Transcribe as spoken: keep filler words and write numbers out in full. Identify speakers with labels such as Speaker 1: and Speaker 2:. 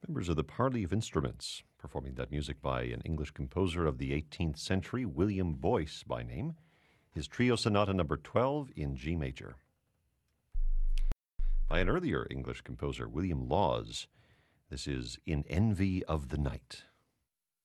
Speaker 1: Members of the Parley of Instruments, performing that music by an English composer of the eighteenth century, William Boyce by name, his Trio Sonata number twelve in G major. By an earlier English composer, William Laws, this is In Envy of the Night.